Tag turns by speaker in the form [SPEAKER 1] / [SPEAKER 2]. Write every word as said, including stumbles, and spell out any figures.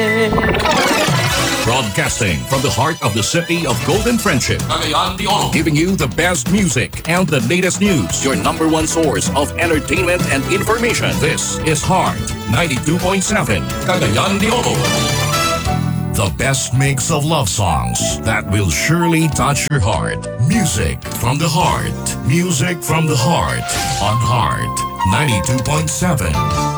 [SPEAKER 1] Broadcasting from the heart of the city of Golden Friendship,
[SPEAKER 2] Cagayan de Oro.
[SPEAKER 1] giving you the best music and the latest news. Your number one source of entertainment and information. This is Heart ninety-two point seven,
[SPEAKER 2] Cagayan de Oro.
[SPEAKER 1] the best mix of love songs that will surely touch your heart. Music from the heart. Music from the heart on Heart ninety-two point seven.